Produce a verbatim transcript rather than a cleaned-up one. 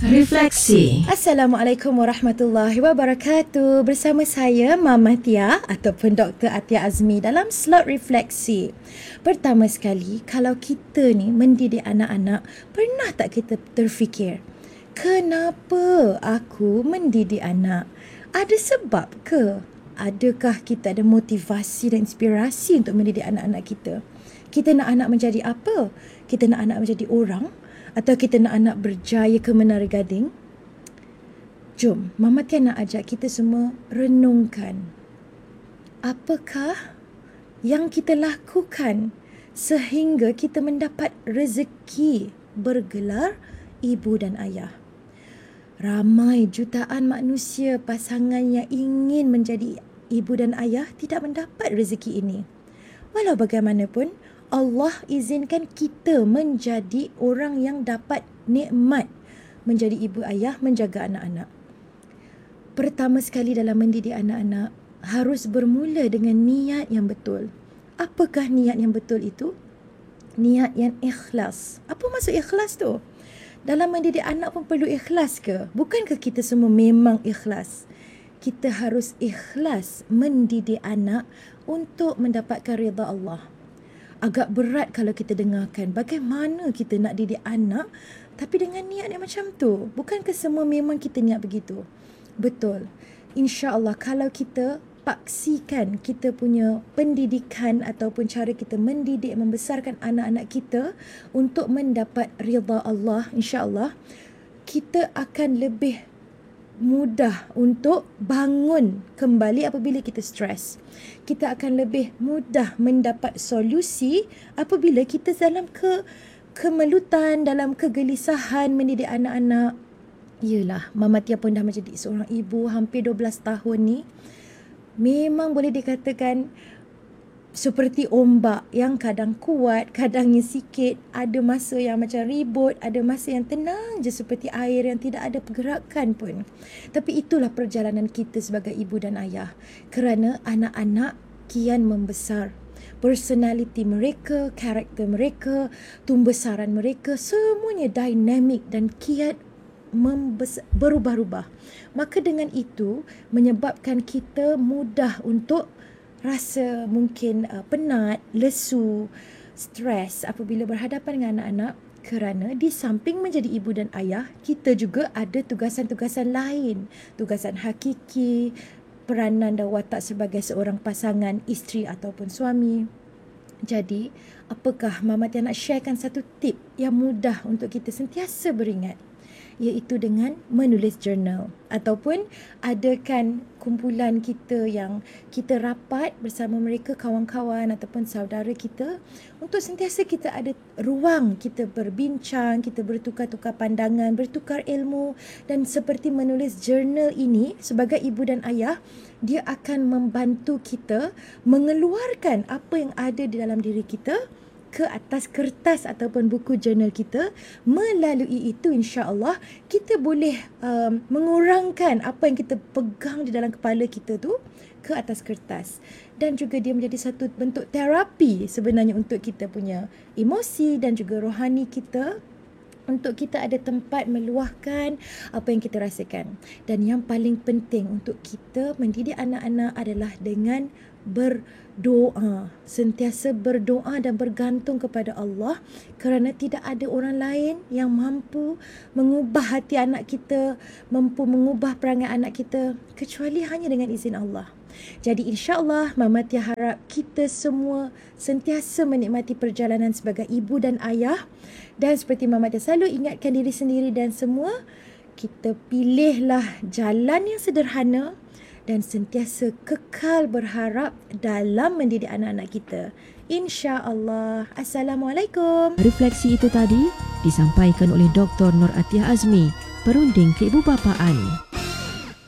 Refleksi. Assalamualaikum warahmatullahi wabarakatuh. Bersama saya Mama Tia ataupun Doktor Atia Azmi dalam slot refleksi. Pertama sekali, kalau kita ni mendidik anak-anak, pernah tak kita terfikir, kenapa aku mendidik anak? Ada sebab ke? Adakah kita ada motivasi dan inspirasi untuk mendidik anak-anak kita? Kita nak anak menjadi apa? Kita nak anak menjadi orang? Atau kita nak anak berjaya ke Menara Gading? Jom, Mama Tia nak ajak kita semua renungkan. Apakah yang kita lakukan sehingga kita mendapat rezeki bergelar ibu dan ayah? Ramai jutaan manusia pasangan yang ingin menjadi ibu dan ayah tidak mendapat rezeki ini. Walau bagaimanapun, Allah izinkan kita menjadi orang yang dapat nikmat menjadi ibu ayah, menjaga anak-anak. Pertama sekali dalam mendidik anak-anak, harus bermula dengan niat yang betul. Apakah niat yang betul itu? Niat yang ikhlas. Apa maksud ikhlas tu? Dalam mendidik anak pun perlu ikhlas ke? Bukankah kita semua memang ikhlas? Kita harus ikhlas mendidik anak untuk mendapatkan redha Allah. Agak berat kalau kita dengarkan bagaimana kita nak didik anak tapi dengan niat yang macam tu. Bukankah semua memang kita niat begitu? Betul. InsyaAllah kalau kita paksikan kita punya pendidikan ataupun cara kita mendidik, membesarkan anak-anak kita untuk mendapat redha Allah, insyaAllah kita akan lebih mudah untuk bangun kembali apabila kita stres. Kita akan lebih mudah mendapat solusi apabila kita dalam ke kemelutan, dalam kegelisahan mendidik anak-anak. Yelah, Mama Tia pun dah menjadi seorang ibu hampir dua belas tahun ni. Memang boleh dikatakan seperti ombak yang kadang kuat, kadangnya sikit. Ada masa yang macam ribut, ada masa yang tenang je seperti air yang tidak ada pergerakan pun. Tapi itulah perjalanan kita sebagai ibu dan ayah. Kerana anak-anak kian membesar. Personality mereka, karakter mereka, tumbesaran mereka, semuanya dinamik dan kian membes- berubah-ubah. Maka dengan itu menyebabkan kita mudah untuk rasa mungkin uh, penat, lesu, stres apabila berhadapan dengan anak-anak, kerana di samping menjadi ibu dan ayah, kita juga ada tugasan-tugasan lain, tugasan hakiki, peranan dan watak sebagai seorang pasangan, isteri ataupun suami. Jadi, apakah Mama Tia nak sharekan satu tip yang mudah untuk kita sentiasa beringat, iaitu dengan menulis journal ataupun adakan kumpulan kita yang kita rapat bersama mereka, kawan-kawan ataupun saudara kita, untuk sentiasa kita ada ruang kita berbincang, kita bertukar-tukar pandangan, bertukar ilmu. Dan seperti menulis journal ini sebagai ibu dan ayah, dia akan membantu kita mengeluarkan apa yang ada di dalam diri kita ke atas kertas ataupun buku jurnal kita. Melalui itu insya-Allah kita boleh um, mengurangkan apa yang kita pegang di dalam kepala kita tu ke atas kertas. Dan juga dia menjadi satu bentuk terapi sebenarnya untuk kita punya emosi dan juga rohani kita, untuk kita ada tempat meluahkan apa yang kita rasakan. Dan yang paling penting untuk kita mendidik anak-anak adalah dengan berdoa. Sentiasa berdoa dan bergantung kepada Allah, kerana tidak ada orang lain yang mampu mengubah hati anak kita, mampu mengubah perangai anak kita, kecuali hanya dengan izin Allah. Jadi insya-Allah Mama Tia harap kita semua sentiasa menikmati perjalanan sebagai ibu dan ayah. Dan seperti Mama Tia selalu ingatkan diri sendiri dan semua, kita pilihlah jalan yang sederhana dan sentiasa kekal berharap dalam mendidik anak-anak kita. InsyaAllah. Assalamualaikum. Refleksi itu tadi disampaikan oleh Doktor Nur Atia Azmi, perunding keibubapaan.